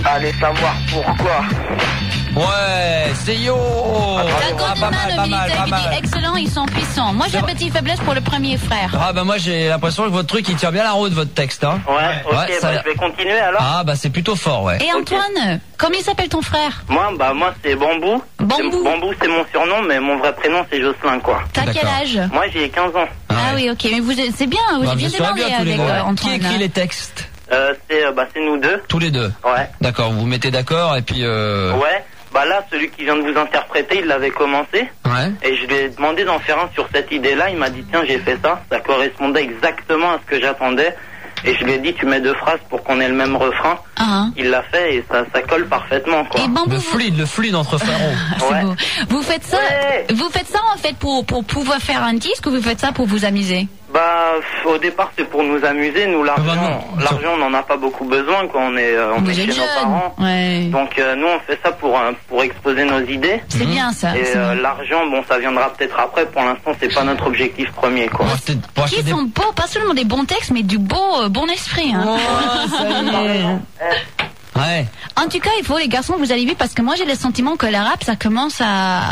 Allez savoir pourquoi. Ouais, c'est yo. Pas mal. Excellent, ils sont puissants. Moi, j'ai une petite faiblesse pour le premier frère. Ah bah moi j'ai l'impression que votre truc il tient bien la route, votre texte, hein. Ouais, ok, ça... je vais continuer alors. Ah bah c'est plutôt fort, ouais. Et Antoine, comment il s'appelle ton frère? Moi c'est Bambou. Bambou c'est mon surnom, mais mon vrai prénom c'est Jocelyn, quoi. T'as quel âge? Moi j'ai 15 ans. Ah oui, ok, mais c'est bien, vous êtes bien démarré avec Antoine. Qui écrit les textes? C'est nous deux. Tous les deux? Ouais. D'accord, vous vous mettez d'accord et puis Ouais, bah là, celui qui vient de vous interpréter, il l'avait commencé. Ouais. Et je lui ai demandé d'en faire un sur cette idée-là, il m'a dit tiens, j'ai fait ça, ça correspondait exactement à ce que j'attendais. Et je lui ai dit tu mets 2 phrases pour qu'on ait le même refrain. Il l'a fait et ça colle parfaitement, quoi. Et Bambou, le fluide entre frérots. C'est beau. Vous faites ça en fait pour pouvoir faire un disque ou vous faites ça pour vous amuser? Bah, au départ, c'est pour nous amuser. Nous, l'argent, on n'en a pas beaucoup besoin, quoi. On est chez nos parents. Ouais. Donc, nous, on fait ça pour exposer nos idées. C'est bien, ça. Et l'argent, bon, ça viendra peut-être après. Pour l'instant, c'est pas notre objectif premier, quoi. Qui sont beaux, pas seulement des bons textes, mais du bon esprit, hein. Oh, ça y est. Ouais. En tout cas, il faut, les garçons, vous allez vite, parce que moi, j'ai le sentiment que le rap, ça commence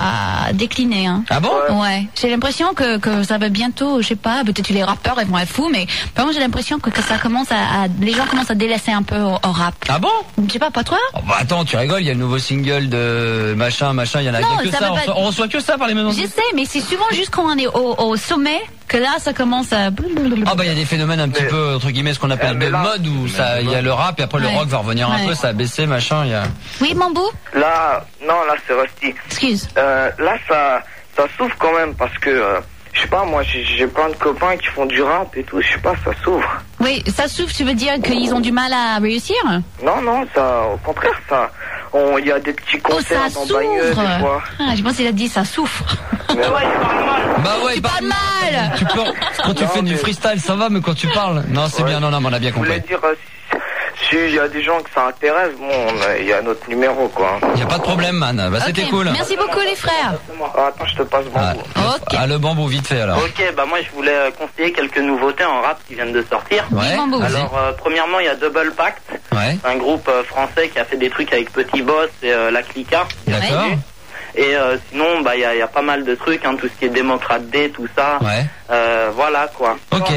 à décliner, hein. Ah bon? Ouais. J'ai l'impression que ça va bientôt, je sais pas, peut-être les rappeurs, ils vont être fous, mais par contre, j'ai l'impression que ça commence les gens commencent à délaisser un peu au rap. Ah bon? Je sais pas toi? Oh bah attends, tu rigoles, il y a le nouveau single de machin, il y en a que ça. On reçoit que ça par les maisons. Je sais, mais c'est souvent juste quand on est au sommet que là, ça commence à... Ah bah il y a des phénomènes un petit peu, entre guillemets, ce qu'on appelle de mode, où il y a le rap et après le rock va revenir un peu, ça a baissé, machin, il y a... Oui, Bambou? Là, c'est Rusty. Excuse. Là, ça s'ouvre quand même parce que, je sais pas, moi, j'ai plein de copains qui font du rap et tout, je sais pas, ça s'ouvre. Oui, ça s'ouvre, tu veux dire qu'ils ont du mal à réussir? Non, ça, au contraire, ça... Il y a des petits concerts dans Bagneux, des fois. Ah, je pense qu'il a dit ça souffre. Mais ouais, il parle mal. Bah ouais, il parle mal. Quand tu fais du freestyle, ça va, mais quand tu parles... Non, c'est bien, non, on a bien compris. Je voulais dire, s'il y a des gens que ça intéresse, bon, il y a notre numéro, quoi. Il y a pas de problème, man. Bah, c'était cool. Merci beaucoup, les frères. Attends, je te passe Bambou. Ok. Le Bambou, vite fait, alors. Ok, bah moi, je voulais conseiller quelques nouveautés en rap qui viennent de sortir. Ouais. Alors, premièrement, il y a Double Pact. Ouais. Un groupe français qui a fait des trucs avec Petit Boss et La Clica. D'accord. Et sinon, bah, il y a pas mal de trucs, hein, tout ce qui est Démocrate D, tout ça. Ouais. Voilà, quoi. Ok.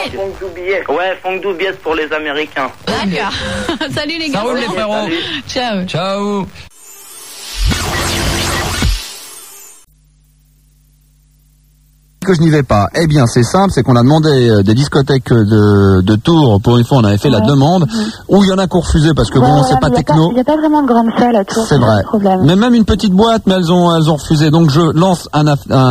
Ouais, Funk Doubiès pour les Américains. D'accord. Salut les gars. Ça roule les frérots. Ciao. Ciao. Que je n'y vais pas. Eh bien, c'est simple, c'est qu'on a demandé des discothèques de Tours. Pour une fois, on avait fait la demande. Où il y en a qui ont refusé parce que bon, c'est pas techno. Il n'y a pas vraiment de grande salle à Tours. C'est vrai. Mais même une petite boîte, mais elles ont refusé. Donc je lance un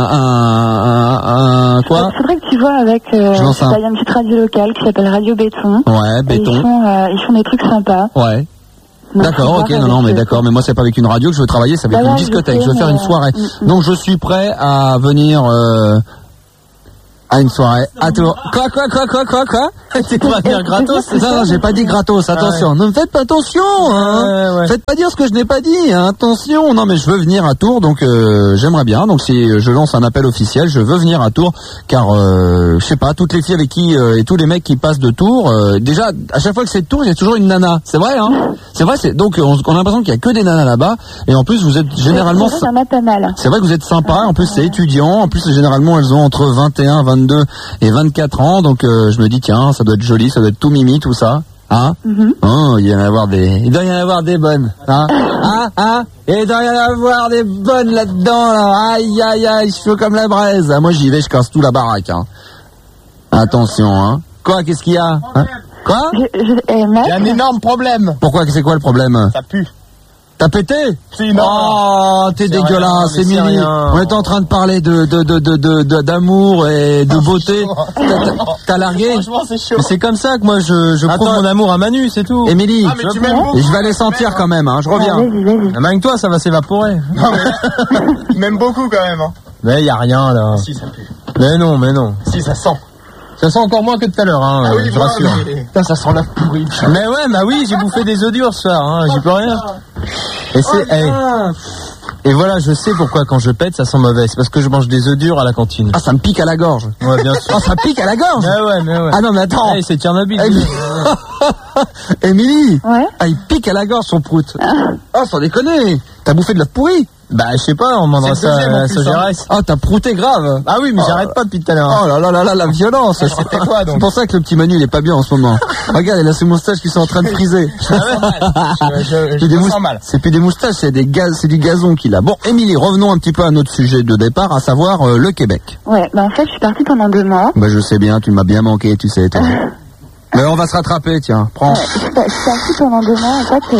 quoi? Il faudrait que tu vois avec. Il y a une petite radio locale qui s'appelle Radio Béton. Ouais, Béton. Ils font des trucs sympas. Ouais. D'accord, ok, non, mais d'accord, mais moi c'est pas avec une radio que je veux travailler, c'est avec une discothèque, je veux faire une soirée. Donc je suis prêt à venir à une soirée à Tours. Quoi T'es pas venir gratos? Non, j'ai pas dit gratos, attention. Ouais. Ne me faites pas attention, hein. Ouais. Faites pas dire ce que je n'ai pas dit, hein. Attention. Non, mais je veux venir à Tours, donc j'aimerais bien. Donc si je lance un appel officiel, je veux venir à Tours, car je sais pas, toutes les filles avec qui et tous les mecs qui passent de Tours, déjà à chaque fois que c'est de Tours, il y a toujours une nana. C'est vrai, hein. C'est vrai, donc on a l'impression qu'il y a que des nanas là-bas, et en plus vous êtes généralement. C'est vrai, pas mal. C'est vrai que vous êtes sympa. En plus c'est étudiant. En plus généralement elles ont entre 21, 22 et 24 ans, donc je me dis tiens, ça doit être joli, ça doit être tout mimi, tout ça, hein. Oh, il doit y en avoir des bonnes, hein. Il doit y en avoir des bonnes là-dedans, là. Aïe, chaud comme la braise. Ah, moi j'y vais, je casse tout la baraque, hein. Attention, hein. Quoi, qu'est-ce qu'il y a, hein? Quoi? Il y a un énorme problème. Pourquoi, c'est quoi le problème? Ça pue. T'as pété? Si, non. Oh, t'es dégueulasse, c'est Mimi. On était en train de parler d'amour et de beauté. T'as largué? Franchement, c'est chaud. Mais c'est comme ça que moi je prouve mon amour à Manu, c'est tout. Émilie, tu m'aimes beaucoup. je vais aller sentir quand même, hein, je reviens. Vas-y. Même avec toi, ça va s'évaporer. Non, mais il m'aime beaucoup quand même, hein. Mais y a rien, là. Si, ça pue. Mais non. Si, ça sent. Ça sent encore moins que tout à l'heure, hein, oui, je rassure. Putain, ça sent la pourrie. Mais ouais, bah oui, j'ai bouffé des œufs durs ce soir, hein, j'y peux rien. Et c'est, Et voilà, je sais pourquoi quand je pète, ça sent mauvais. C'est parce que je mange des œufs durs à la cantine. Ah, ça me pique à la gorge. Ouais, bien sûr. Ah, ça pique à la gorge. Mais ouais. Ah non, mais attends. Hey, c'est Tchernobyl. Émilie. Ouais. Ah, il pique à la gorge son prout. Ah, sans déconner. T'as bouffé de l'œuf pourri? Bah, je sais pas, on demandera ça à la Sogérès. Ah, t'as prouté grave. Ah oui, mais j'arrête pas depuis tout à l'heure. Oh là là là là, la violence. C'était quoi, donc? C'est pour ça que le petit Manu, il est pas bien en ce moment. Regarde, il a ses moustaches qui sont en train de friser. Je me sens mal. C'est plus des moustaches, c'est du gazon qu'il a. Bon, Émilie, revenons un petit peu à notre sujet de départ, à savoir le Québec. Ouais, bah en fait, je suis partie pendant 2 mois. Bah, je sais bien, tu m'as bien manqué, tu sais, toi. Mais on va se rattraper, tiens, prends. Ouais, je suis partie pendant 2 mois, en fait.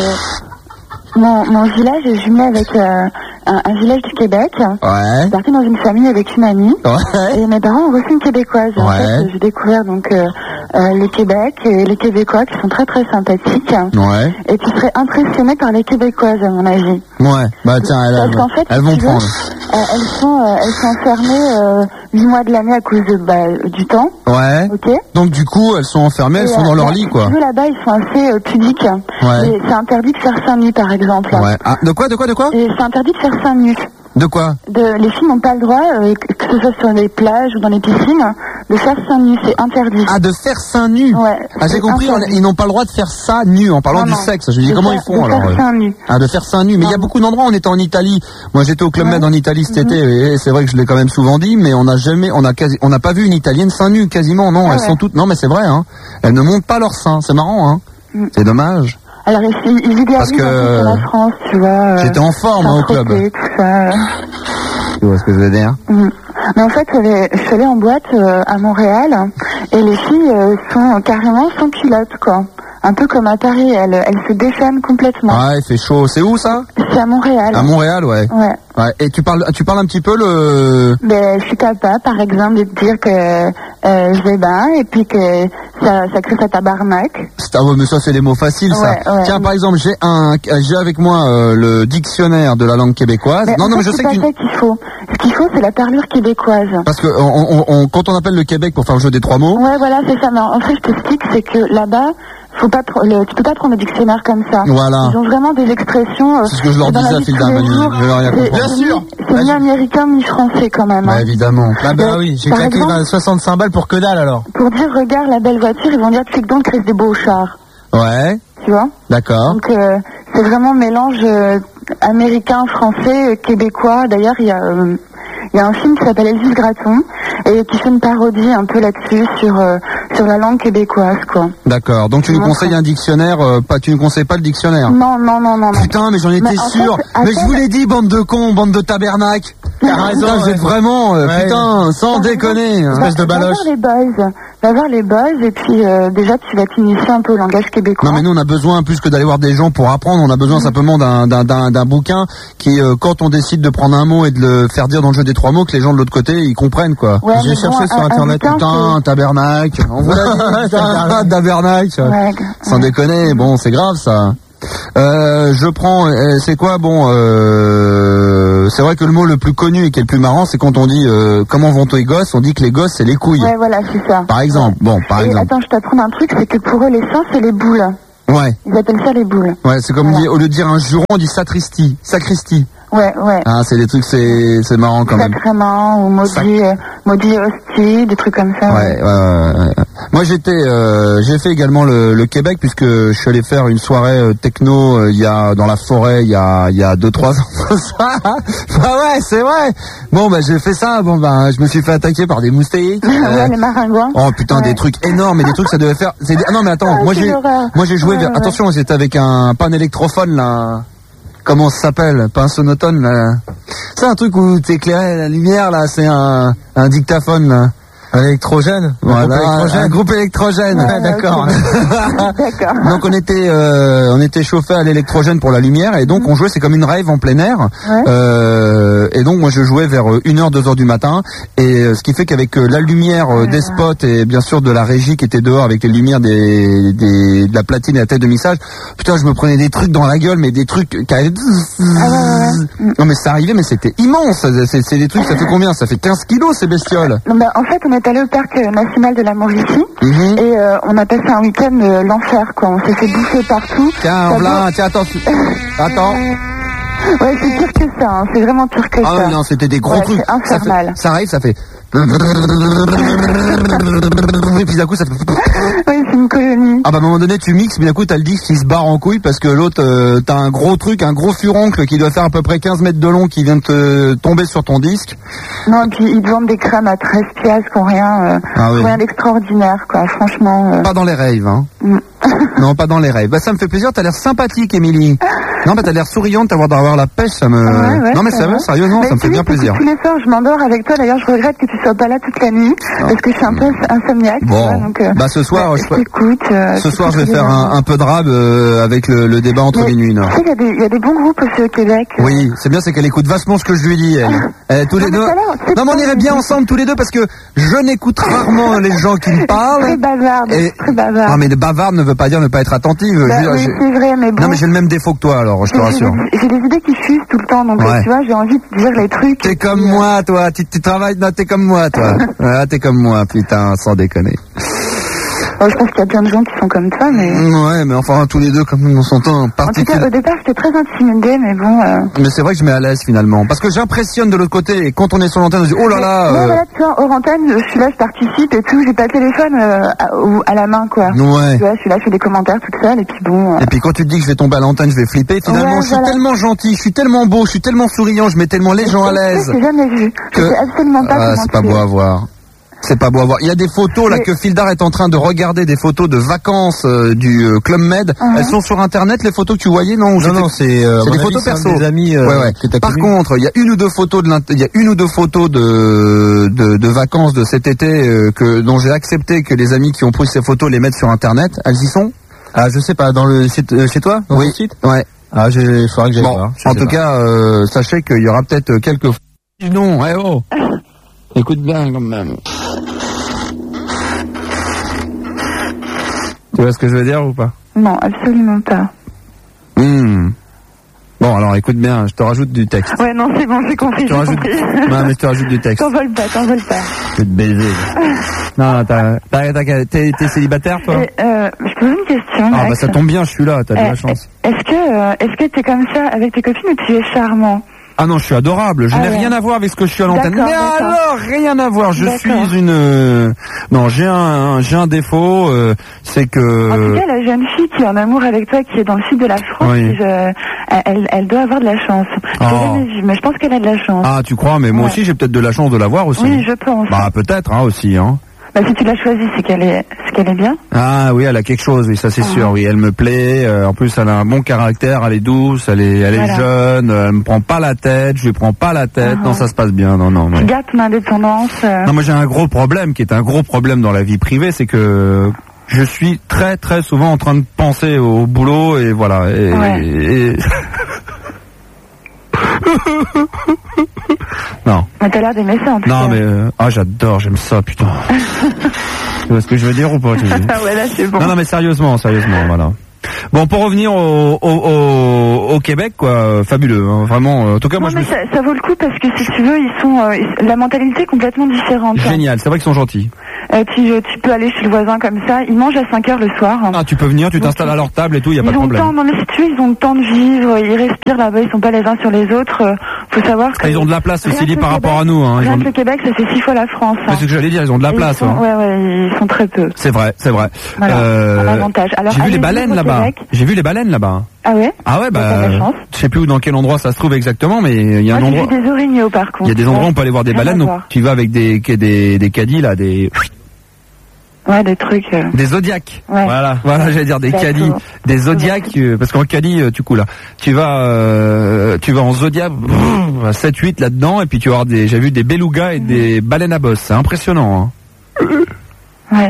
Mon village est jumelé avec un village du Québec. Ouais. Je suis partie dans une famille avec une amie. Ouais. Et mes parents ont reçu une québécoise. En fait, j'ai découvert donc le Québec et les Québécois qui sont très très sympathiques. Ouais. Et tu serais impressionné par les Québécoises à mon avis. Ouais. Bah tiens, elles vont prendre. Elles sont enfermées 8 mois de l'année à cause du temps. Ouais. Ok. Donc du coup, elles sont enfermées, elles sont dans leur lit, quoi. Si tu veux, là-bas, ils sont assez pudiques. Ouais. Et c'est interdit de faire seins nus, par exemple. Ouais. Ah, de quoi? Et c'est interdit de faire seins nus. De quoi? Les filles n'ont pas le droit, que ce soit sur les plages ou dans les piscines, de faire seins nus. C'est interdit. Ah, de faire seins nus. Ouais. Ah, j'ai compris. Ils n'ont pas le droit de faire ça nu en parlant du sexe. Je me dis comment ils font alors? De faire seins nus. Ah, de faire seins nus. Mais il y a beaucoup d'endroits. On était en Italie. Moi, j'étais au Club Med en Italie cet été. Et c'est vrai que je l'ai quand même souvent dit, mais on n'a pas vu une Italienne seins nus quasiment. Non, elles sont toutes. Non, mais c'est vrai. Hein. Elles ne montent pas leurs seins. C'est marrant. Hein. C'est dommage. Alors ils idéalisent la France, tu vois. J'étais en forme au club. Tout ça. Tu vois ce que je veux dire? Mais en fait, je suis allée en boîte à Montréal et les filles sont carrément sans culotte, quoi. Un peu comme à Paris, elles se déchaînent complètement. Ah, il fait chaud. C'est où ça? C'est à Montréal. À Montréal, ouais. Ouais. Et tu parles un petit peu Ben, je suis capable, par exemple, de te dire que je vais bien et puis que ça crée sa tabarnak. Mais ça, c'est des mots faciles, ça. Ouais. Tiens, par exemple, j'ai avec moi le dictionnaire de la langue québécoise. Mais je sais qu'il faut. Ce qu'il faut, c'est la parlure québécoise. Parce que quand on appelle le Québec pour faire le jeu des 3 mots. Ouais, voilà, c'est ça. Mais en fait, je t'explique, c'est que là-bas, tu peux pas prendre le dictionnaire comme ça. Voilà. Ils ont vraiment des expressions. C'est ce que je leur disais à fil d'un menu. Je vais rien comprendre. Bien sûr. C'est ni américain ni français quand même. Bah, évidemment. Bah oui, j'ai claqué 65 balles pour que dalle alors. Pour dire regarde la belle voiture, ils vont dire tu sais que donc Chris des beaux chars. Ouais. Tu vois. D'accord. Donc c'est vraiment mélange américain, français, québécois. D'ailleurs il y a un film qui s'appelle Elvis Gratton et qui fait une parodie un peu là-dessus sur la langue québécoise, quoi. D'accord. Donc tu nous conseilles un dictionnaire, tu ne conseilles pas le dictionnaire? Non. Putain, mais j'en étais sûr. Mais je vous l'ai dit, bande de cons, bande de tabernacle. T'as raison, vous êtes vraiment, putain, sans déconner. Espèce de baloche. Va voir les boys et puis déjà tu vas t'initier un peu au langage québécois. Non mais nous on a besoin plus que d'aller voir des gens pour apprendre, on a besoin simplement d'un bouquin qui quand on décide de prendre un mot et de le faire dire dans le jeu des 3 mots, que les gens de l'autre côté ils comprennent quoi. Ouais, j'ai cherché sur internet. Putain, tabernacle. On vous l'a dit, tabernacle. Ouais, sans déconner, bon c'est grave ça. Je prends, c'est quoi, bon, c'est vrai que le mot le plus connu et qui est le plus marrant, c'est quand on dit comment vont tes gosses, on dit que les gosses c'est les couilles. Ouais, voilà, c'est ça. Par exemple, bon, par exemple. Attends, je t'apprends un truc, c'est que pour eux les seins c'est les boules. Ouais. Ils appellent ça les boules. Ouais, c'est comme au lieu de dire un juron, on dit sacristie. Ouais. Ah, c'est des trucs, c'est marrant quand même. Sacrement ou maudit hostie, des trucs comme ça. Ouais. Moi j'ai fait également le Québec puisque je suis allé faire une soirée techno dans la forêt il y a 2-3 ans. Bah ouais, c'est vrai. Bon bah j'ai fait ça, je me suis fait attaquer par des moustiques. Ouais, les maringouins. Oh putain, des trucs énormes et des trucs ça devait faire. Non mais attends, moi j'ai joué. Attention, j'étais avec pas un électrophone là. Comment ça s'appelle? Pas un sonotone là. C'est un truc où t'éclairais la lumière là. C'est un dictaphone là. Un électrogène. Voilà, un groupe électrogène. Ouais, d'accord. D'accord. Donc on était chauffé à l'électrogène pour la lumière et donc on jouait, c'est comme une rave en plein air. Ouais. Et donc moi je jouais vers 1h, 2h du matin et ce qui fait qu'avec la lumière des spots et bien sûr de la régie qui était dehors avec les lumières de la platine et la tête de mixage, putain je me prenais des trucs dans la gueule, mais des trucs qui avaient... Non mais ça arrivait, mais c'était immense. C'est des trucs, ça fait combien? Ça fait 15 kilos ces bestioles. Non, en fait on est allé au parc national de la Mauricie et on a passé un week-end l'enfer quoi. On s'est fait bouffer partout. Tiens, attends. Ouais, c'est pire que ça, hein. C'est vraiment pire que ça. Ah non, c'était des gros trucs. C'est infernal. Ça arrive, ça fait... Et puis d'un coup ça fait... Oui, c'est une colonie. Ah bah à un moment donné tu mixes, mais d'un coup t'as le disque qui se barre en couille parce que l'autre, t'as un gros truc, un gros furoncle qui doit faire à peu près 15 mètres de long qui vient de te tomber sur ton disque. Non, et puis ils te vendent des crèmes à 13 piastres qui n'ont rien, rien d'extraordinaire, quoi, franchement. Pas dans les raves, hein. Non, pas dans les raves. Bah ça me fait plaisir, t'as l'air sympathique, Émilie. Non, bah t'as l'air souriante, d'avoir la pêche, ça me... Ouais, non mais ça va, sérieusement, ça me fait bien plaisir. Tous les soirs, je m'endors avec toi, d'ailleurs je regrette que tu sois pas là toute la nuit, parce que je suis un peu insomniaque. Bon, vois, donc, bah ce soir, ce soir je vais faire un peu de rap avec le débat entre les nuits. Tu sais, il y a des bons groupes aussi au Québec. Oui, c'est bien, c'est qu'elle écoute vachement ce que je lui dis, elle. Tous les deux. Non mais on irait bien ensemble tous les deux parce que je n'écoute rarement les gens qui me parlent. Très bavarde, très bavarde. Ah mais le bavarde ne veut pas dire ne pas être attentive. Oui, c'est vrai, mais bon. Non mais j'ai le même défaut que toi alors, je te rassure. J'ai des idées qui fusent tout le temps, donc tu vois, j'ai envie de dire les trucs. T'es comme moi, toi, tu travailles, non, t'es comme moi, toi. T'es comme moi, putain, sans déconner. Je pense qu'il y a plein de gens qui sont comme ça, mais... Ouais, mais enfin, tous les deux, comme on s'entend, En tout cas, au départ, j'étais très intimidée, mais bon... Mais c'est vrai que je mets à l'aise, finalement. Parce que j'impressionne de l'autre côté, et quand on est sur l'antenne, on se dit, oh là là... Ouais, voilà, tu vois, hors antenne, je suis là, je participe, et tout, j'ai pas le téléphone à la main, quoi. Ouais. Tu vois, je suis là, je fais des commentaires toute seule, et puis bon... Et puis quand tu te dis que je vais tomber à l'antenne, je vais flipper, finalement, je suis tellement gentil, je suis tellement beau, je suis tellement souriant, je mets tellement les gens à l'aise... Je l'ai jamais vu. Je sais absolument pas comment c'est pas beau à voir. C'est pas beau à voir. Il y a des photos là que Fildar est en train de regarder, des photos de vacances du Club Med. Elles sont sur internet, les photos que tu voyais, non? Non, c'est des photos perso. Des amis. Par contre, il y a une ou deux photos de vacances de cet été dont j'ai accepté que les amis qui ont pris ces photos les mettent sur internet. Elles y sont? Ah, je sais pas. Dans le site chez toi? Dans oui. le site? Ouais. Ah, il faudra que j'aille voir. En tout cas, sachez qu'il y aura peut-être quelques. Non, oh. Écoute bien quand même. Tu vois ce que je veux dire ou pas? Non, absolument pas. Bon, alors écoute bien, je te rajoute du texte. Ouais, non, c'est bon, j'ai compris. Non, mais je te rajoute du texte. T'envoles pas. Je vais te baiser. Non, t'es célibataire, toi? Je pose une question. Ah, bah ça tombe bien, je suis là, t'as de la chance. Est-ce que t'es comme ça avec tes copines ou tu es charmant? Ah non, je suis adorable. Je n'ai rien à voir avec ce que je suis à l'antenne. Mais alors, rien à voir. Je suis une... Non, j'ai un défaut, c'est que... En tout cas, la jeune fille qui est en amour avec toi, qui est dans le sud de la France, oui. Elle doit avoir de la chance. Mais je pense qu'elle a de la chance. Ah, tu crois? Mais moi aussi, j'ai peut-être de la chance de l'avoir aussi. Oui, je pense. Bah, peut-être, aussi, hein. Bah, si tu l'as choisie, c'est qu'elle est bien. Ah oui, elle a quelque chose, oui, ça c'est sûr, oui, elle me plaît. En plus, elle a un bon caractère, elle est douce, elle est jeune, elle me prend pas la tête, je lui prends pas la tête. Non, ça se passe bien, non. Tu gardes ton indépendance. Non, moi j'ai un gros problème, qui est un gros problème dans la vie privée, c'est que je suis très très souvent en train de penser au boulot et voilà. Et... Non. Mais t'as l'air d'aimer ça en tout cas. Non mais j'adore, j'aime ça, putain. Tu vois ce que je veux dire ou pas? Ouais, là c'est bon. Non mais sérieusement, voilà. Bon, pour revenir au Québec, quoi, fabuleux, hein, vraiment. En tout cas, moi, ça vaut le coup parce que si tu veux, ils sont la mentalité est complètement différente. Génial, c'est vrai qu'ils sont gentils. Tu peux aller chez le voisin comme ça. Ils mangent à 5h le soir. Ah, tu peux venir, tu t'installes à leur table et tout, y a pas de problème. Non mais si tu veux, ils ont le temps de vivre, ils respirent là-bas, ils sont pas les uns sur les autres. Faut savoir que ils ont de la place aussi par rapport à nous. Hein. Le Québec, ça fait 6 fois la France. C'est ce que j'allais dire, ils ont de la place. Ouais, ils sont très peu. C'est vrai. Voilà, un avantage. Alors, j'ai vu les baleines là-bas. Ah ouais? Ah ouais, je sais plus dans quel endroit ça se trouve exactement, mais il y a un endroit. J'ai vu des orignaux par contre. Il y a des endroits où on peut aller voir des baleines, donc tu vas avec des caddies là, Ouais, des trucs. Des zodiacs. Ouais. Voilà, j'allais dire des caddies, des zodiacs, parce qu'en caddie, tu coules là. Tu vas en zodiac, 7-8 là-dedans, et puis tu vas avoir j'ai vu des belugas et des baleines à bosse. C'est impressionnant, hein. Ouais.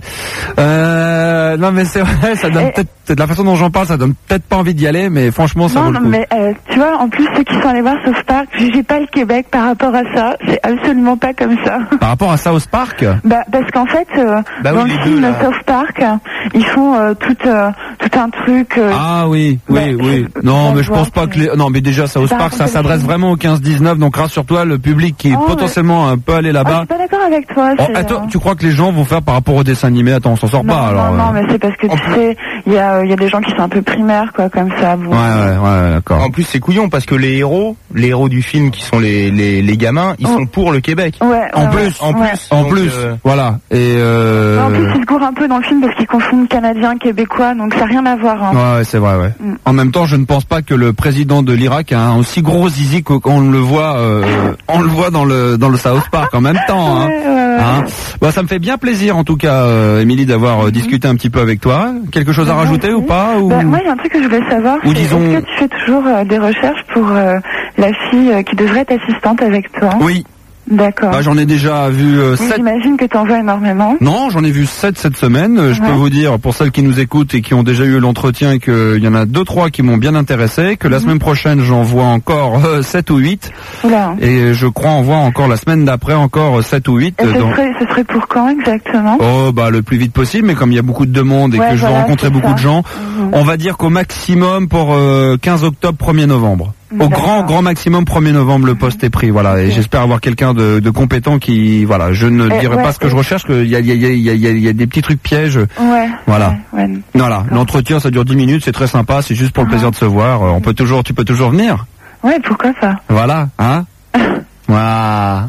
Non mais c'est vrai, ça donne peut-être de la façon dont j'en parle, ça donne peut-être pas envie d'y aller, mais franchement ça vaut le coup. Non mais tu vois, en plus ceux qui sont allés voir South Park, j'ai pas le Québec par rapport à ça, c'est absolument pas comme ça. Par rapport à South Park? Parce qu'en fait dans le film South Park, ils font tout un truc. Ah oui. Non mais je pense pas que non mais déjà South Park ça s'adresse vraiment aux 15-19, donc rassure-toi, le public qui est potentiellement peut aller là-bas. Je suis pas d'accord avec toi. Attends, tu crois que les gens vont faire par rapport au dessin animé? Attends, on s'en sort pas alors. Non, mais c'est parce que tu sais, il y a des gens qui sont un peu primaires, quoi, comme ça. Bon. Ouais, d'accord. En plus, c'est couillon parce que les héros du film qui sont les gamins, ils sont pour le Québec. Ouais. En plus, voilà. Et en plus, ils se gourrent un peu dans le film parce qu'ils confondent Canadiens, Québécois, donc ça n'a rien à voir. Hein. Ouais, c'est vrai, ouais. En même temps, je ne pense pas que le président de l'Irak a un aussi gros zizi qu'on le voit, dans le South Park en même temps. Hein. Hein. Bon, ça me fait bien plaisir, en tout cas, Émilie, d'avoir discuté un petit peu avec toi. Quelque chose à rajouter ou pas ou... Moi, il y a un truc que je voulais savoir. Est-ce que tu fais toujours des recherches pour la fille qui devrait être assistante avec toi? Oui. D'accord. Bah, j'en ai déjà vu 7. J'imagine que tu en vois énormément. Non, j'en ai vu 7 cette semaine. Je peux vous dire, pour celles qui nous écoutent et qui ont déjà eu l'entretien, qu'il y en a 2-3 qui m'ont bien intéressé, que la semaine prochaine, j'en vois encore 7 ou 8. Oula. Et je crois en voir encore la semaine d'après encore 7 ou 8. Et ce serait pour quand exactement? Le plus vite possible, mais comme il y a beaucoup de demandes et que je veux rencontrer beaucoup de gens, on va dire qu'au maximum pour 15 octobre, 1er novembre. Au grand maximum 1er novembre le poste est pris, voilà. Et j'espère avoir quelqu'un de compétent qui, voilà, je ne dirai pas ce que je recherche, qu'il y a des petits trucs pièges. Ouais. Voilà. Voilà. L'entretien ça dure 10 minutes, c'est très sympa, c'est juste pour le plaisir de se voir. Tu peux toujours venir. Ouais, pourquoi pas. Voilà, hein. Voilà.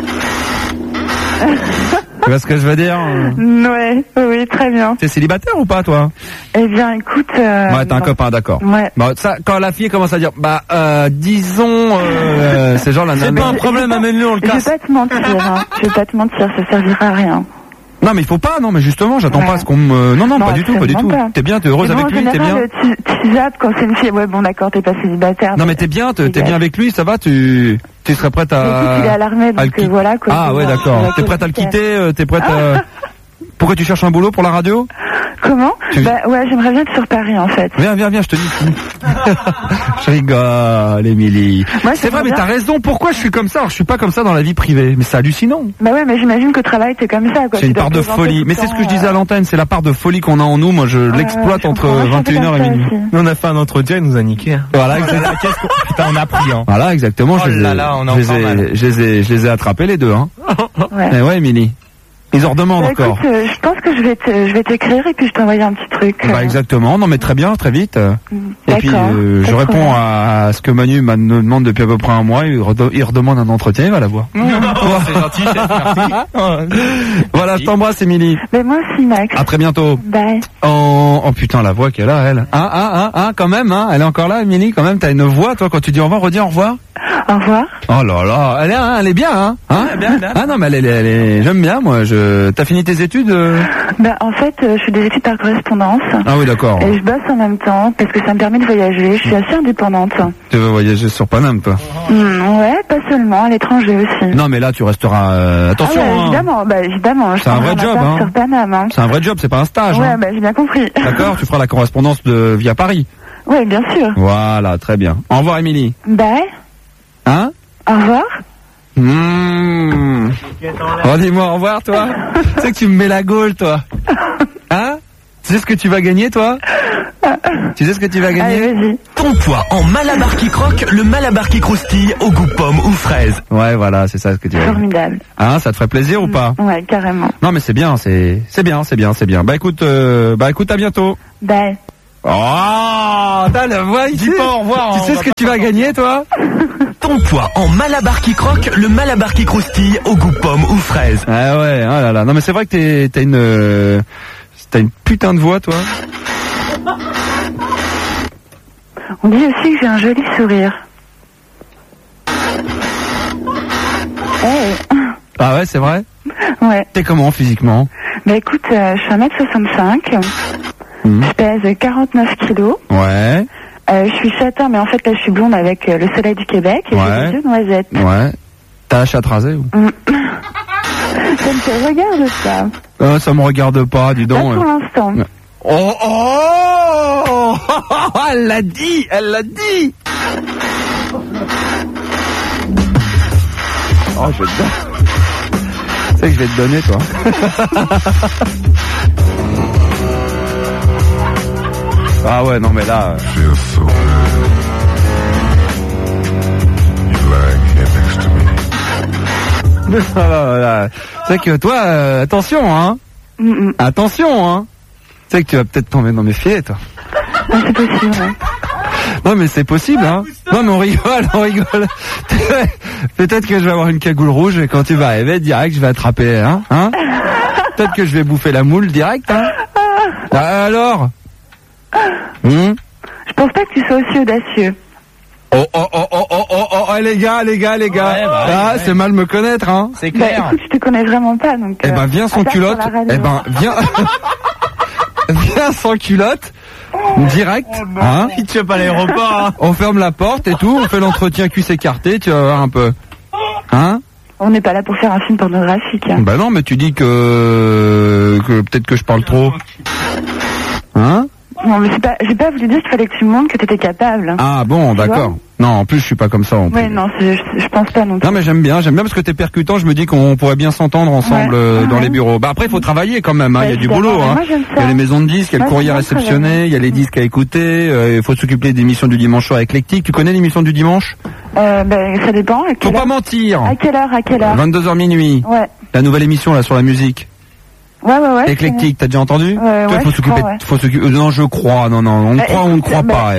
Tu vois ce que je veux dire? Oui, très bien. T'es célibataire ou pas, toi? Eh bien, écoute... ouais, t'as un copain, d'accord. Ouais. Bon, ça, quand la fille commence à dire, disons, c'est genre la nana... C'est pas un problème, amène-le, on le casse. Je vais pas te mentir, ça servira à rien. Non, mais il faut pas, non, mais justement, j'attends pas à ce qu'on me... Non, pas du tout. T'es bien, t'es heureuse avec lui, t'es bien. Tu zappes quand c'est une fille, ouais, bon, d'accord, t'es pas célibataire. Non, mais t'es bien avec lui, ça va, tu serais prête à... Il est à l'armée, donc voilà, quoi. Ah, ouais, d'accord. T'es prête à le quitter, t'es prête à... Pourquoi tu cherches un boulot pour la radio? Comment? Ouais, j'aimerais bien être sur Paris, en fait. Viens, je te dis. Je rigole, Émilie. C'est vrai, mais t'as raison. Pourquoi je suis comme ça? Alors, je suis pas comme ça dans la vie privée. Mais c'est hallucinant. Bah ouais, mais j'imagine que le travail, c'est comme ça, quoi. C'est une part de folie. Mais c'est ce que je disais à l'antenne. C'est la part de folie qu'on a en nous. Moi, je l'exploite entre 21h et minuit. Nous, on a fait un entretien, il nous a niqué. Hein. Voilà, exactement. Putain, on a pris, hein. Voilà, exactement. Je les ai attrapés, les deux, hein. Ouais. Ouais, Émilie. Ils en redemandent encore. Écoute, je pense que je vais t'écrire et puis je t'envoie un petit truc. Exactement. Non mais très bien, très vite. Et puis je réponds à ce que Manu me demande depuis à peu près un mois. Il redemande un entretien, il va l'avoir. C'est gentil, merci. Voilà, je t'embrasse, Émilie. Mais moi aussi, Max. À très bientôt. Bye. Oh putain, la voix qu'elle a, elle. Quand même, hein. Elle est encore là, Émilie, quand même. T'as une voix, toi, quand tu dis au revoir, redis au revoir. Au revoir. Oh là là, elle est bien, hein. Bien. Ah non, mais elle est, j'aime bien, moi. T'as fini tes études? En fait, je fais des études par correspondance. Ah oui, d'accord. Et je bosse en même temps parce que ça me permet de voyager. Je suis assez indépendante. Tu veux voyager sur Paname, toi? Ouais, pas seulement, à l'étranger aussi. Non, mais là, tu resteras. Attention. Évidemment. C'est un vrai job, hein. Sur Paname, hein. C'est un vrai job, c'est pas un stage. Ouais, j'ai bien compris. D'accord, tu feras la correspondance via Paris. Ouais, bien sûr. Voilà, très bien. Au revoir, Émilie. Bye. Hein? Au revoir. Dis-moi au revoir, toi. Tu sais que tu me mets la gaule, toi. Hein? Tu sais ce que tu vas gagner, toi? Tu sais ce que tu vas gagner? Allez, vas-y. Ton poids en Malabar qui croque, le Malabar qui croustille au goût pomme ou fraise. Ouais, voilà, c'est ça ce que tu vas gagner. Formidable. Hein, ça te ferait plaisir ou pas? Ouais, carrément. Non, mais c'est bien, c'est bien. Bah écoute, à bientôt. Bye. Oh, t'as la voix ici. Dis pas au revoir. Tu sais ce que tu vas gagner, toi? Ton poids en Malabar qui croque, le Malabar qui croustille au goût pomme ou fraise. Ah ouais, oh là là. Non mais c'est vrai que t'as une putain de voix, toi. On dit aussi que j'ai un joli sourire. Hey. Ah ouais, c'est vrai? Ouais. T'es comment physiquement? Écoute, je suis 1m65. Je pèse 49 kilos. Ouais. Je suis châtain, mais en fait là je suis blonde avec le soleil du Québec et j'ai des yeux noisettes. Ouais. T'as la chatte rasée ou? Ça me fait regarde ça. Ça me regarde pas, dis donc. Pas pour l'instant. Oh elle l'a dit. Oh, je vais te donner. Tu sais que je vais te donner, toi. Ah ouais, non mais là... Voilà. C'est que toi, attention, hein. Attention, hein. sais que tu vas peut-être tomber dans mes filets, toi. Ah, c'est possible, ouais. Non, mais c'est possible, hein. Non, mais on rigole. Peut-être que je vais avoir une cagoule rouge et quand tu vas arriver, direct, je vais attraper, hein. Peut-être que je vais bouffer la moule direct, hein. Alors Je pense pas que tu sois aussi audacieux. Oh, les gars. Ouais, c'est mal me connaître, hein. C'est clair. Écoute, je te connais vraiment pas, donc. Viens sans culotte. Viens. Viens sans culotte. Direct, hein. Tu vas pas à l'aéroport, hein. On ferme la porte et tout, on fait l'entretien cuisse écartée, tu vas voir un peu. Hein? On n'est pas là pour faire un film pornographique. Hein. Bah non, mais tu dis que peut-être que je parle trop. Hein? Non, mais j'ai pas voulu dire qu'il fallait que tu me montres que t'étais capable. Ah bon, d'accord. Non, en plus je suis pas comme ça. Ouais, non, je pense pas non plus. Non, mais j'aime bien parce que t'es percutant. Je me dis qu'on pourrait bien s'entendre ensemble dans les bureaux. Bah après, il faut travailler quand même. Il y a du boulot. Hein. Il y a les maisons de disques, il y a le courrier réceptionné, il y a les disques à écouter. Il faut s'occuper des émissions du dimanche soir éclectique. Tu connais l'émission du dimanche? Ça dépend. Faut pas mentir. À quelle heure 22h minuit. Ouais. La nouvelle émission là sur la musique. Ouais. Éclectique, t'as déjà entendu? Toi, faut s'occuper. Non, je crois. Non, on ne croit pas.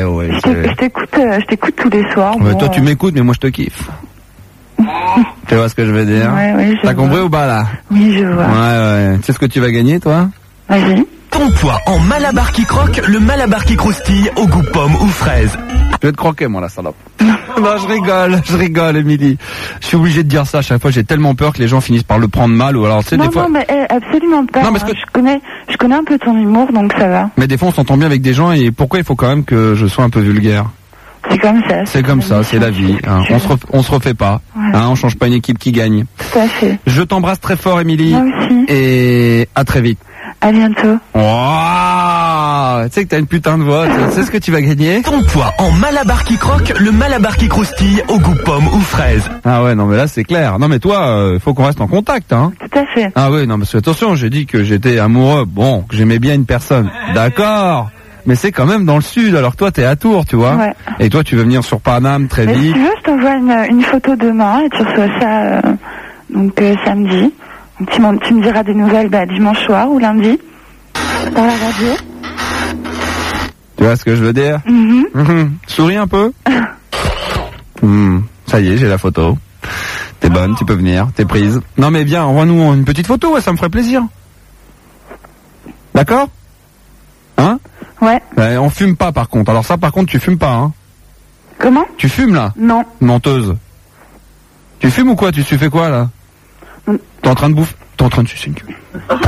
Je t'écoute tous les soirs. Toi, tu m'écoutes, mais moi, je te kiffe. Tu vois ce que je veux dire? Ouais, t'as compris ou pas là? Oui, je vois. Ouais. Tu sais ce que tu vas gagner, toi? Vas-y. Ton poids en Malabar qui croque, le Malabar qui croustille au goût pomme ou fraise. Je vais te croquer, moi, la salope. Non, je rigole, Émilie. Je suis obligé de dire ça à chaque fois. J'ai tellement peur que les gens finissent par le prendre mal ou alors, tu sais, des fois. Non, mais absolument pas. Non, parce que je connais un peu ton humour, donc ça va. Mais des fois, on s'entend bien avec des gens et pourquoi il faut quand même que je sois un peu vulgaire? C'est comme ça. C'est comme ça, c'est la vie. Hein. On se refait pas. Ouais. Hein, on change pas une équipe qui gagne. Tout à fait. Je t'embrasse très fort, Émilie. Moi aussi. Et à très vite. À bientôt. Wow, tu sais que t'as une putain de voix. Tu sais ce que tu vas gagner? Ton poids en Malabar qui croque, le Malabar qui croustille au goût pomme ou fraise. Ah ouais, non mais là c'est clair. Non mais toi, faut qu'on reste en contact, hein. Tout à fait. Ah ouais, non parce que attention, j'ai dit que j'étais amoureux. Bon, que j'aimais bien une personne. D'accord. Mais c'est quand même dans le sud, alors que toi t'es à Tours, tu vois. Ouais. Et toi tu veux venir sur Paname très vite. Si tu veux, je t'envoie une photo demain et tu reçois ça samedi. Donc, tu me diras des nouvelles dimanche soir ou lundi dans la radio. Tu vois ce que je veux dire? Souris un peu. Ça y est, j'ai la photo. T'es bonne, tu peux venir, t'es prise. Non mais viens, envoie-nous une petite photo, ouais, ça me ferait plaisir. D'accord? Hein? Ouais. On fume pas par contre. Alors ça par contre tu fumes pas, hein? Comment? Tu fumes là? Non. Menteuse. Tu fumes ou quoi? Tu fais quoi là? T'es en train de bouffer? T'es en train de sucer une queue.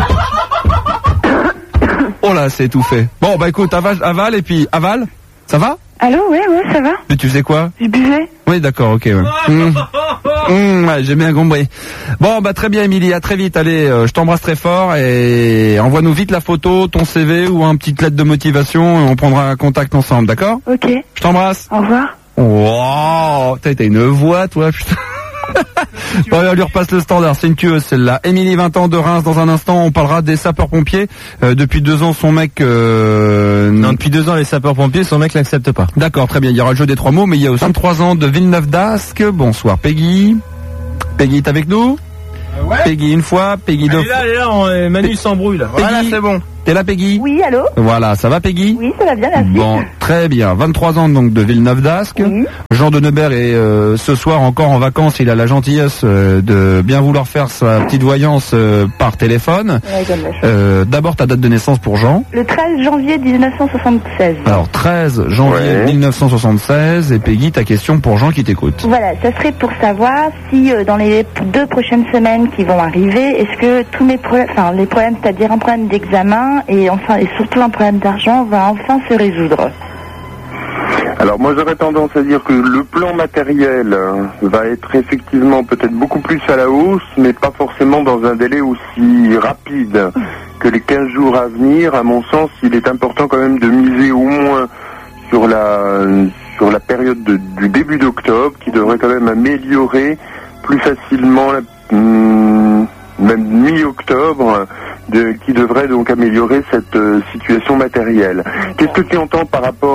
Oh là, c'est étouffé. Bon bah écoute, avale et puis avale. Ça va? Allô, ouais, ça va. Mais tu faisais quoi? Je buvais. Oui, d'accord, ok. Ouais. Ouais, j'ai bien compris. Bon, bah très bien, Émilie, à très vite. Allez, je t'embrasse très fort et envoie-nous vite la photo, ton CV ou un petite lettre de motivation et on prendra contact ensemble, d'accord? Ok. Je t'embrasse. Au revoir. Wow, t'as une voix, toi, putain. Bon, on lui repasse le standard, c'est une tueuse celle-là. Émilie, 20 ans, de Reims. Dans un instant, on parlera des sapeurs-pompiers. Depuis 2 ans, son mec... Non, depuis 2 ans, les sapeurs-pompiers, son mec l'accepte pas. D'accord, très bien, il y aura le jeu des 3 mots, mais il y a aussi 23 ans de Villeneuve d'Ascq. Bonsoir, Peggy. Peggy est avec nous? Ouais. Peggy une fois, Peggy deux fois. Elle est là, Manu s'embrouille là. Peggy, voilà, c'est bon. T'es là, Peggy? Oui, allô? Voilà, ça va, Peggy? Oui, ça va bien, merci. Bon, très bien. 23 ans donc de Villeneuve d'Ascq. Oui. Jean de Neubert est ce soir encore en vacances. Il a la gentillesse de bien vouloir faire sa petite voyance par téléphone. Ouais, d'abord ta date de naissance pour Jean. Le 13 janvier 1976. Alors 13 janvier 1976 et Peggy, ta question pour Jean qui t'écoute. Voilà, ça serait pour savoir si dans les 2 prochaines semaines qui vont arriver, est-ce que tous les problèmes, c'est-à-dire un problème d'examen et surtout un problème d'argent va enfin se résoudre. Alors moi j'aurais tendance à dire que le plan matériel va être effectivement peut-être beaucoup plus à la hausse, mais pas forcément dans un délai aussi rapide que les 15 jours à venir. À mon sens, il est important quand même de miser au moins sur la période du début d'octobre, qui devrait quand même améliorer plus facilement, même mi-octobre, qui devrait donc améliorer cette situation matérielle. Qu'est-ce que tu entends par rapport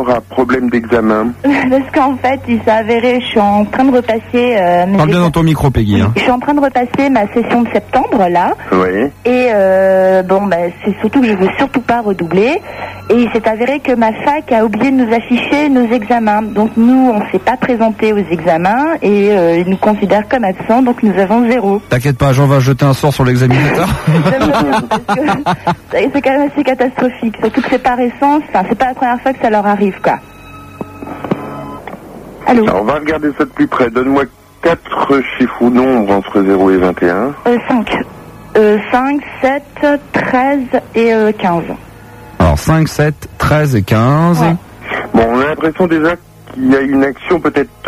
rapport à problème d'examen? Parce qu'en fait, il s'est avéré, je suis en train de repasser... Parle bien dans ton micro, Peggy. Hein. Je suis en train de repasser ma session de septembre, là. Oui. Et c'est surtout que je veux surtout pas redoubler. Et il s'est avéré que ma fac a oublié de nous afficher nos examens. Donc nous, on s'est pas présenté aux examens et ils nous considèrent comme absents, donc nous avons 0. T'inquiète pas, Jean va jeter un sort sur l'examinateur. C'est quand même assez catastrophique, surtout que c'est pas récent, c'est pas la première fois que ça leur arrive, quoi. Allô? Alors, on va regarder ça de plus près. Donne-moi 4 chiffres ou nombres entre 0 et 21. 5. 5, 7, 13 et 15. Alors 5, 7, 13 et 15. Ouais. Bon, on a l'impression déjà qu'il y a une action peut-être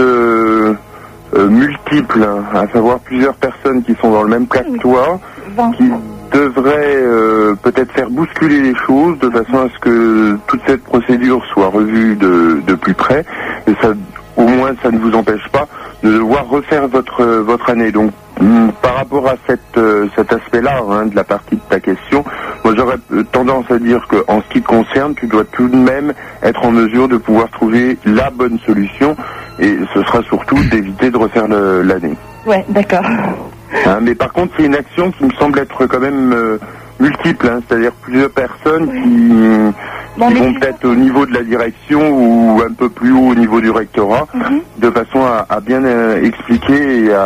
multiple, hein, à savoir plusieurs personnes qui sont dans le même cas que toi, qui devraient peut-être faire bousculer les choses de façon à ce que toute cette procédure soit revue de plus près. Et ça, au moins, ça ne vous empêche pas de devoir refaire votre année. Donc, par rapport à cet aspect-là, hein, de la partie de ta question, moi j'aurais tendance à dire que en ce qui te concerne, tu dois tout de même être en mesure de pouvoir trouver la bonne solution, et ce sera surtout d'éviter de refaire l'année. Ouais, d'accord. Hein, mais par contre, c'est une action qui me semble être quand même multiple, hein, c'est-à-dire plusieurs personnes qui vont peut-être au niveau de la direction ou un peu plus haut au niveau du rectorat, de façon à bien expliquer et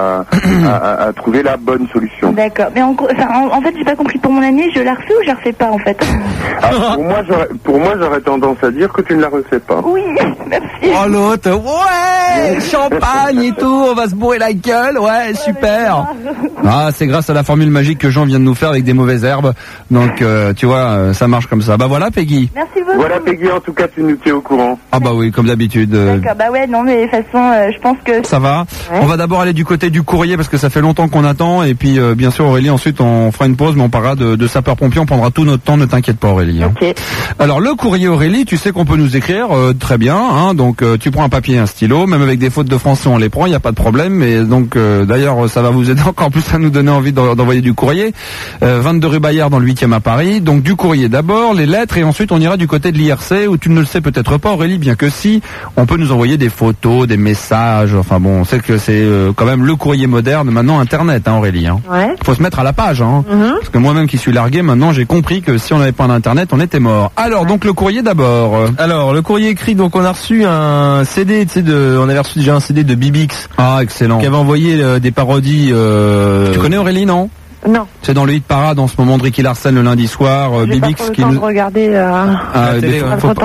à trouver la bonne solution. D'accord. Mais en fait, j'ai pas compris, pour mon année, je la refais ou je la refais pas, en fait? Alors, pour moi, j'aurais tendance à dire que tu ne la refais pas. Oui, merci. Oh l'autre, ouais, champagne et tout, on va se bourrer la gueule, ouais, super. Ah, c'est grâce à la formule magique que Jean vient de nous faire avec des mauvaises herbes. Donc, tu vois, ça marche comme ça. Bah voilà, Peggy. Merci beaucoup. Voilà, Peggy, en tout cas, tu nous tiens au courant. Ah bah oui, comme d'habitude. D'accord, bah ouais, non, mais de toute façon, je pense que... Ça va. Ouais. On va d'abord aller du côté du courrier parce que ça fait longtemps qu'on attend. Et puis, bien sûr, Aurélie, ensuite, on fera une pause, mais on parlera de sapeurs-pompiers. On prendra tout notre temps, ne t'inquiète pas, Aurélie. Hein. Ok. Alors, le courrier, Aurélie, tu sais qu'on peut nous écrire très bien. Hein, donc, tu prends un papier et un stylo. Même avec des fautes de français, on les prend, il n'y a pas de problème. Mais donc, d'ailleurs, ça va vous aider encore plus à nous donner envie d'envoyer du courrier. 22 rue Bayard dans le 8e à Paris. Donc, du courrier d'abord, les lettres, et ensuite, on ira du côté de l'IRC où tu ne le sais peut-être pas, Aurélie, bien que si, on peut nous envoyer des photos, des messages. Enfin bon, on sait que c'est quand même le courrier moderne, maintenant Internet, hein, Aurélie. Hein. Ouais. Faut se mettre à la page, hein. Parce que moi-même qui suis largué, maintenant j'ai compris que si on n'avait pas d'Internet, on était mort. Alors, donc le courrier d'abord. Alors, le courrier écrit, donc on a reçu un CD, tu sais, on avait reçu déjà un CD de Bibix. Ah, excellent. Qui avait envoyé des parodies. Tu connais Aurélie, non? Non. C'est dans le hit parade en ce moment de Ricky Larsen le lundi soir. Bibix qui nous regarder la télé,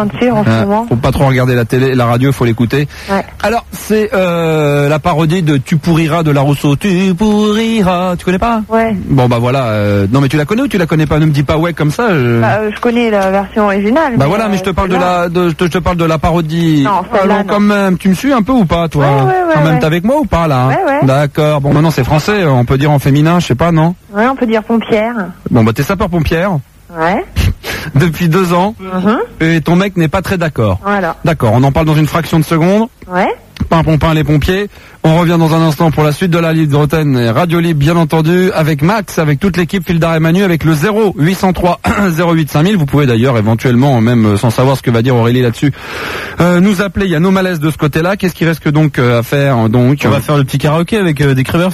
faut pas trop regarder la télé, la radio, faut l'écouter. Ouais. Alors c'est la parodie de Tu pourriras de la Rousseau. Tu pourriras. Tu connais pas? Ouais. Bon bah voilà. Non mais tu la connais ou tu la connais pas? Ne me dis pas ouais comme ça. Je connais la version originale. Bah voilà, mais je te parle je te parle de la parodie. Non, alors, quand même, tu me suis un peu ou pas toi? Ouais, quand même, t'es avec moi ou pas là? Ouais. D'accord. Bon maintenant c'est français, on peut dire en féminin, je sais pas, non? Ouais, on peut dire pompière. Bon bah t'es sapeur-pompière. Ouais. Depuis 2 ans. Et ton mec n'est pas très d'accord. Voilà. D'accord, on en parle dans une fraction de seconde. Ouais. Pimpon, les pompiers. On revient dans un instant pour la suite de la Libre Antenne et Radio Libre, bien entendu, avec Max, avec toute l'équipe Fildar et Manu, avec le 0803 08 5000. Vous pouvez d'ailleurs éventuellement, même sans savoir ce que va dire Aurélie là-dessus, nous appeler. Il y a nos malaises de ce côté-là. Qu'est-ce qui reste donc à faire donc? On va faire le petit karaoké avec des Crevers.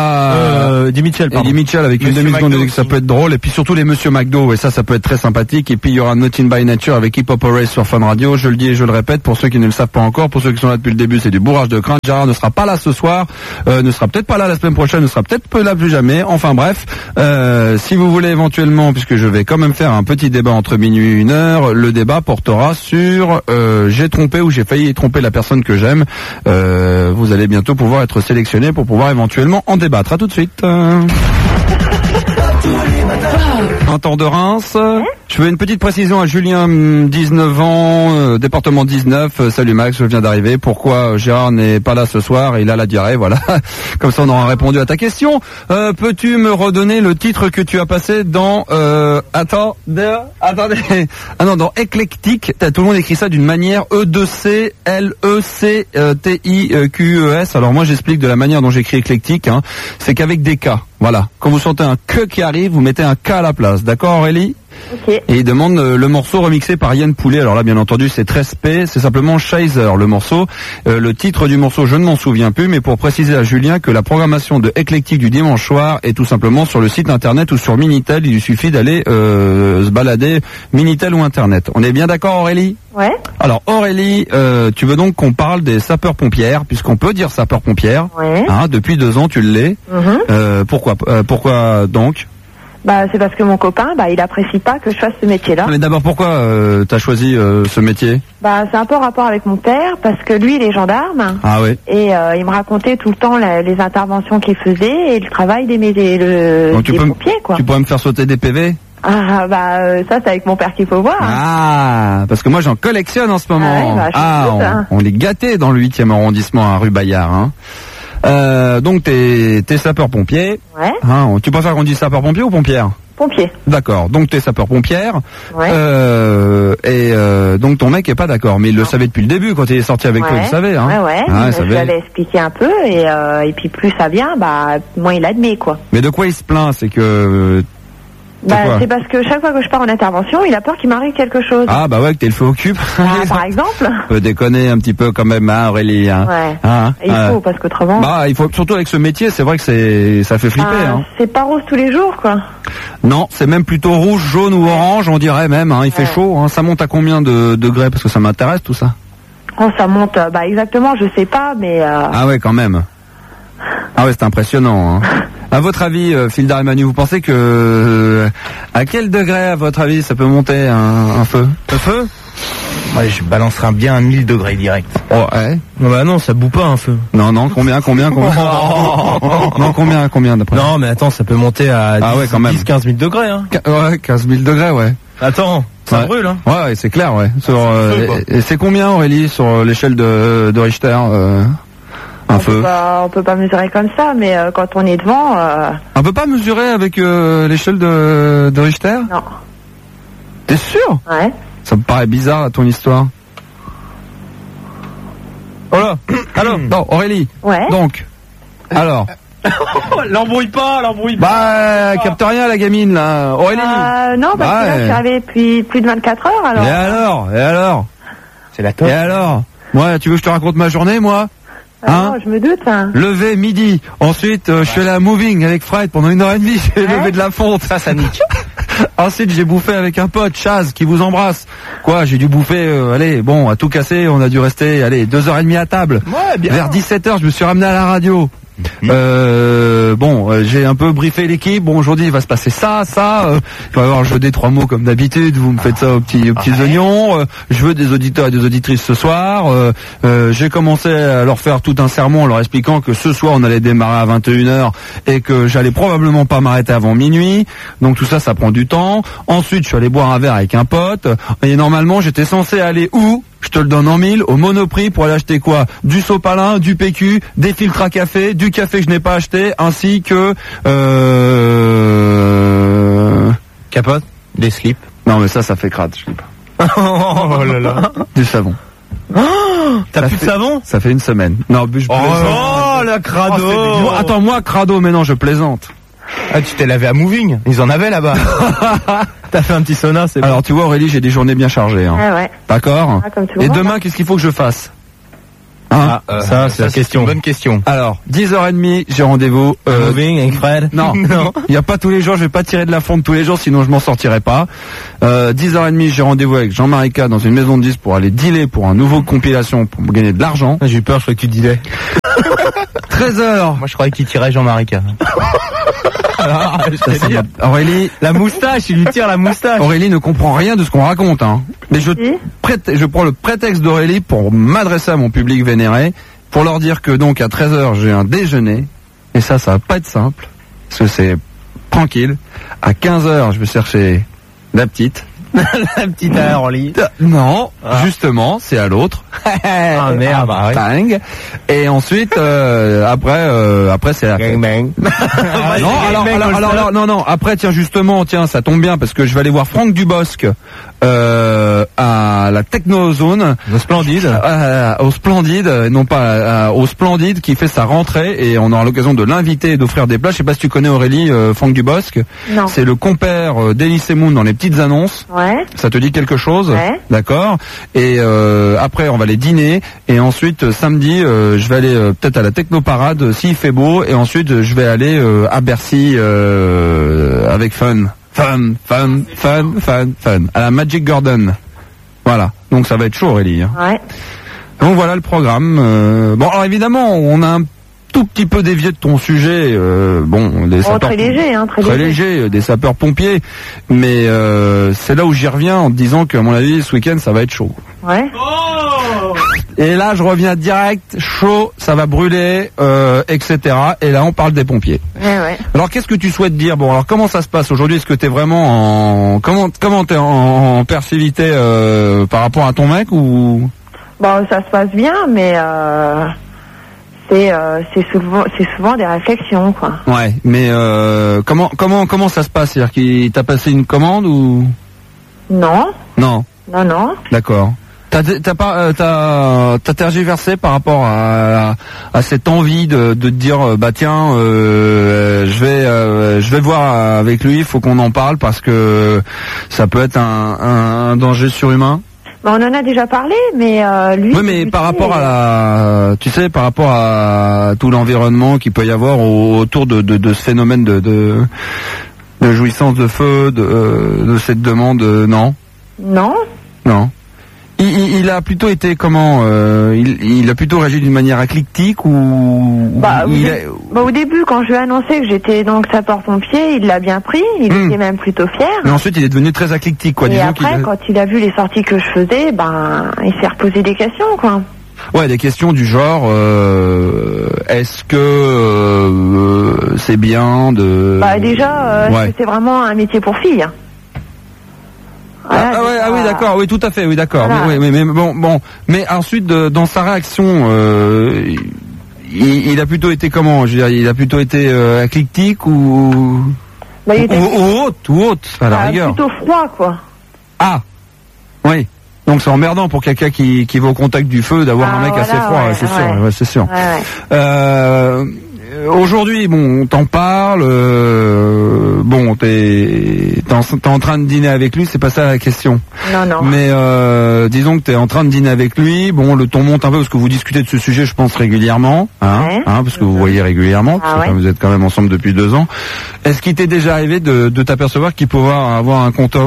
Eddie Mitchell, pardon. Eddie Mitchell avec Monsieur une demi-seconde, ça peut être drôle. Et puis surtout les Monsieur McDo, et ça peut être très sympathique. Et puis il y aura Nothing by Nature avec Hip Hop Race sur Fun Radio. Je le dis et je le répète, pour ceux qui ne le savent pas encore, pour ceux qui sont là depuis le début, c'est du bourrage de crâne. Gérard ne sera pas là ce soir, ne sera peut-être pas là la semaine prochaine, ne sera peut-être pas là plus jamais. Enfin bref, si vous voulez éventuellement, puisque je vais quand même faire un petit débat entre minuit et 1h, le débat portera sur j'ai trompé ou j'ai failli tromper la personne que j'aime. Vous allez bientôt pouvoir être sélectionné pour pouvoir éventuellement en débattre. À tout de suite. Un temps de Reims. Je fais une petite précision à Julien, 19 ans, département 19. Salut Max, je viens d'arriver. Pourquoi Gérard n'est pas là ce soir? Il a la diarrhée, voilà. Comme ça on aura répondu à ta question. Peux-tu me redonner le titre que tu as passé dans attendez. Ah non, dans éclectique. Tout le monde écrit ça d'une manière E2CLECTIQES. Alors moi j'explique de la manière dont j'écris éclectique, hein. C'est qu'avec des K. Voilà. Quand vous sentez un que qui arrive, vous mettez un K à la place. D'accord Aurélie? Ok. Et il demande le morceau remixé par Yann Poulet. Alors là, bien entendu, c'est 13P, c'est simplement Chaser, le morceau. Le titre du morceau, je ne m'en souviens plus, mais pour préciser à Julien que la programmation de Éclectique du dimanche soir est tout simplement sur le site internet ou sur Minitel. Il lui suffit d'aller se balader, Minitel ou internet. On est bien d'accord, Aurélie ? Ouais. Alors Aurélie, tu veux donc qu'on parle des sapeurs-pompières, puisqu'on peut dire sapeurs-pompières. Ouais. Hein, depuis 2 ans, tu l'es. Pourquoi donc ? Bah, c'est parce que mon copain, il apprécie pas que je fasse ce métier-là. Mais d'abord, pourquoi t'as choisi ce métier ? Bah, c'est un peu en rapport avec mon père, parce que lui, il est gendarme. Ah oui. Et il me racontait tout le temps les interventions qu'il faisait et le travail des pompiers, quoi. Tu pourrais me faire sauter des PV ? Ah, ça, c'est avec mon père qu'il faut voir. Ah, parce que moi, j'en collectionne en ce moment. On est gâtés dans le 8e arrondissement à rue Bayard, hein. Donc t'es sapeur-pompier. Ouais. Hein, tu préfères qu'on dise sapeur-pompier ou pompière ? Pompier. D'accord. Donc t'es sapeur-pompière. Ouais. Donc ton mec est pas d'accord, mais il le savait depuis le début quand il est sorti avec toi, il le savait. Hein. Ouais. Je lui avais expliqué un peu et puis plus ça vient, moins il admet, quoi. Mais de quoi il se plaint ? C'est que c'est parce que chaque fois que je pars en intervention, il a peur qu'il m'arrive quelque chose. Ah que t'es le feu occupe. Par exemple. Peut déconner un petit peu quand même, hein, Aurélie. Hein. Ouais. Il faut, parce qu'autrement. Il faut, surtout avec ce métier, c'est vrai que ça fait flipper. Hein. C'est pas rose tous les jours, quoi. Non, c'est même plutôt rouge, jaune ou orange, on dirait même. Hein. Il fait chaud. Hein. Ça monte à combien de degrés ? Parce que ça m'intéresse tout ça. Oh, ça monte. Exactement, je sais pas, mais. Ah ouais, quand même. Ah ouais, c'est impressionnant. Hein. À votre avis, Fildar et Manu, vous pensez que à quel degré, à votre avis, ça peut monter un feu ? Un feu ? Ouais, je balancerai bien à 1000 degrés direct. Oh ouais. Non, ça bout pas un feu. Non, combien Non, combien d'après ? Non, mais attends, ça peut monter à 10-15 000 degrés. Hein. Ouais, 15 000 degrés, ouais. Attends, ça brûle, hein. Ouais, c'est clair, ouais. Et c'est combien, Aurélie, sur l'échelle de Richter un feu. On peut pas mesurer comme ça, mais quand on est devant. On peut pas mesurer avec l'échelle de Richter ? Non. T'es sûr ? Ouais. Ça me paraît bizarre ton histoire. Oh là. Alors, non, Aurélie. Ouais. Donc, alors. L'embrouille pas. Capte rien la gamine là. Aurélie. Non, parce que là, je suis arrivée depuis plus de 24 heures alors. Et alors C'est la top. Et alors ? Moi, tu veux que je te raconte ma journée, moi ? Non, je me doute. Hein. Levé midi. Ensuite, je suis allé à Moving avec Fred pendant 1h30. J'ai levé de la fonte. Ça nique. Ensuite, j'ai bouffé avec un pote, Chaz, qui vous embrasse. J'ai dû bouffer, à tout casser, on a dû rester, 2h30 à table. Ouais, bien. Vers 17h, je me suis ramené à la radio. J'ai un peu briefé l'équipe. Bon, aujourd'hui, il va se passer ça. Il va y avoir le jeu des 3 mots comme d'habitude. Vous me faites ça aux petits oignons. Je veux des auditeurs et des auditrices ce soir. J'ai commencé à leur faire tout un sermon en leur expliquant que ce soir, on allait démarrer à 21h et que j'allais probablement pas m'arrêter avant minuit. Donc tout ça, ça prend du temps. Ensuite, je suis allé boire un verre avec un pote. Et normalement, j'étais censé aller où ? Je te le donne en 1000, au Monoprix, pour aller acheter quoi ? Du sopalin, du PQ, des filtres à café, du café que je n'ai pas acheté, ainsi que... Capote ? Des slips ? Non mais ça fait crade, je slip. Oh là là. Du savon. T'as plus de savon ? Ça fait 1 semaine. Non, je plaisante. Oh la crado. Attends, moi crado, mais non, je plaisante. Ah, tu t'es lavé à Moving ? Ils en avaient là-bas. T'as fait un petit sauna, c'est bon. Alors tu vois Aurélie, j'ai des journées bien chargées. Hein. Ouais. D'accord. Et demain, qu'est-ce qu'il faut que je fasse ? Ça, c'est la question. Une bonne question. Alors, 10h30, j'ai rendez-vous. Moving avec Fred ? Non. Il n'y a pas tous les jours, je vais pas tirer de la fonte tous les jours, sinon je m'en sortirai pas. 10h30, j'ai rendez-vous avec Jean-Marie K dans une maison de disques pour aller dealer pour un nouveau compilation pour gagner de l'argent. J'ai eu peur, je croyais que tu dealais. 13h. Moi, je croyais qu'il tirait Jean-Marie K. Aurélie, la moustache, il lui tire la moustache. Aurélie ne comprend rien de ce qu'on raconte, hein. Mais je prends le prétexte d'Aurélie pour m'adresser à mon public vénéré, pour leur dire que donc à 13h j'ai un déjeuner, et ça va pas être simple, parce que c'est tranquille. À 15h je vais chercher la petite. La petite à Orly. Non, justement, c'est à l'autre. Ah merde, Bang. Et ensuite, après c'est la fête. Non, alors, après, tiens, ça tombe bien, parce que je vais aller voir Franck Dubosc, à la Technozone, au Splendide, au Splendide, non pas au Splendide, qui fait sa rentrée, et on aura l'occasion de l'inviter et d'offrir des places. Je sais pas si tu connais Aurélie, Franck Dubosc. Non. C'est le compère d'Elysée Moon dans les petites annonces. Ouais. Ça te dit quelque chose? Ouais. D'accord. Et après on va aller dîner, et ensuite samedi je vais aller peut-être à la Technoparade s'il fait beau, et ensuite je vais aller à Bercy avec Fun, à la Magic Garden. Voilà. Donc ça va être chaud, Aurélie. Hein. Ouais. Donc voilà le programme. Bon, alors évidemment, on a un tout petit peu dévié de ton sujet. Des sapeurs, très léger, hein, très léger, des sapeurs-pompiers. Mais c'est là où j'y reviens en te disant qu'à mon avis, ce week-end, ça va être chaud. Ouais. Et là, je reviens direct, chaud, ça va brûler, etc. Et là, on parle des pompiers. Ouais. Alors, qu'est-ce que tu souhaites dire? Bon, alors, comment ça se passe aujourd'hui? Est-ce que t'es vraiment comment t'es en passivité par rapport à ton mec ou? Bon, ça se passe bien, mais c'est souvent des réflexions, quoi. Ouais, mais comment ça se passe? C'est-à-dire qu'il t'a passé une commande ou? Non. Non. Non. D'accord. T'as tergiversé par rapport à cette envie de te dire je vais voir avec lui, il faut qu'on en parle parce que ça peut être un danger surhumain. On en a déjà parlé, mais lui. Oui, mais par rapport par rapport à tout l'environnement qu'il peut y avoir autour de ce phénomène de jouissance de feu, de cette demande, non. Non. Il a plutôt été comment il a plutôt réagi d'une manière éclectique ou au début, quand je lui ai annoncé que j'étais donc sapeur-pompier, il l'a bien pris, il était même plutôt fier. Mais ensuite, il est devenu très éclectique, quoi. Et après, quand il a vu les sorties que je faisais, il s'est reposé des questions, quoi. Ouais, des questions du genre est-ce que c'est bien de... déjà, est-ce que c'est vraiment un métier pour filles? Oui, d'accord, oui, tout à fait, oui, d'accord. Voilà. Mais ensuite, dans sa réaction, il a plutôt été comment? Je veux dire, il a plutôt été éclectique ou haute, à la rigueur. Plutôt froid, quoi. Ah, oui. Donc c'est emmerdant pour quelqu'un qui va au contact du feu d'avoir un mec assez froid, c'est sûr. Aujourd'hui, on t'en parle. T'es en train de dîner avec lui, c'est pas ça la question. Non. Mais disons que t'es en train de dîner avec lui. Bon, le ton monte un peu parce que vous discutez de ce sujet, je pense régulièrement, parce que vous voyez régulièrement. Parce que vous êtes quand même ensemble depuis 2 ans. Est-ce qu'il t'est déjà arrivé de t'apercevoir qu'il pouvait avoir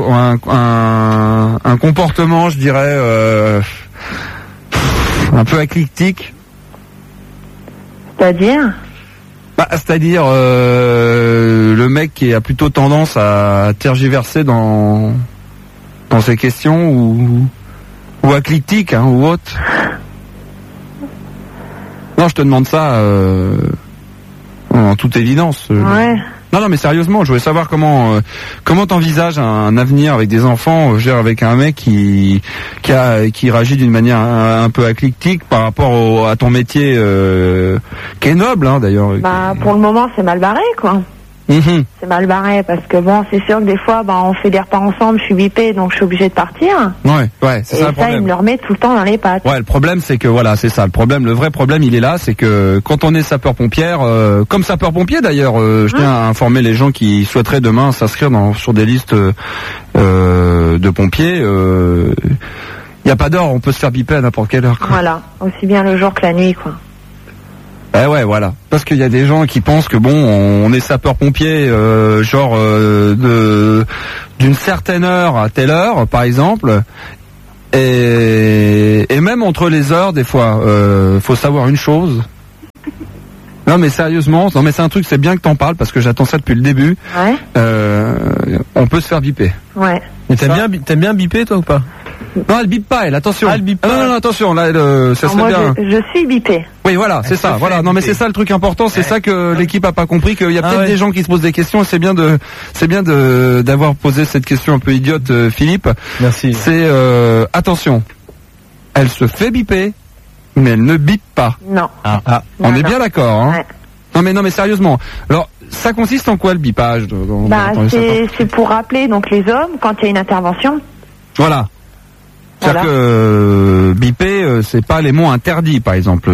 un comportement, je dirais, un peu éclectique? C'est-à-dire? C'est-à-dire le mec qui a plutôt tendance à tergiverser dans ses questions ou éclectique ou autre. Non, je te demande ça en toute évidence. Non, mais sérieusement, je voulais savoir comment t'envisages un avenir avec des enfants, avec un mec qui réagit d'une manière un peu éclectique par rapport à ton métier qui est noble, d'ailleurs. Pour le moment, c'est mal barré, quoi. C'est mal barré parce que c'est sûr que des fois, on fait des repas ensemble, je suis bipée, donc je suis obligée de partir. Ouais, c'est ça le problème. Il me le remet tout le temps dans les pattes. Ouais, le problème, c'est que c'est ça. Le vrai problème, il est là, c'est que quand on est sapeur-pompière, comme sapeur-pompier d'ailleurs, je tiens à informer les gens qui souhaiteraient demain s'inscrire sur des listes de pompiers. Il n'y a pas d'heure, on peut se faire biper à n'importe quelle heure, quoi. Voilà, aussi bien le jour que la nuit, quoi. Voilà. Parce qu'il y a des gens qui pensent que on est sapeur-pompier, d'une certaine heure à telle heure, par exemple. Et même entre les heures, des fois, faut savoir une chose. Non, mais sérieusement, c'est un truc, c'est bien que t'en parles parce que j'attends ça depuis le début. On peut se faire biper. Ouais. Mais t'aimes bien biper, toi, ou pas? Non, elle bip pas, elle, attention. Elle bip pas. Non, attention, là, ça serait bien. Je suis bipée. Oui, voilà, c'est ça, voilà. Non, mais c'est ça le truc important, c'est ça que l'équipe a pas compris, qu'il y a peut-être des gens qui se posent des questions, et c'est bien d'avoir posé cette question un peu idiote, Philippe. Merci. C'est, attention. Elle se fait biper, mais elle ne bip pas. Non. On est bien d'accord, hein? Ouais. Non, mais sérieusement. Alors, ça consiste en quoi, le bipage? C'est pour rappeler, donc, les hommes, quand il y a une intervention. Voilà. C'est-à-dire que biper, c'est pas les mots interdits, par exemple.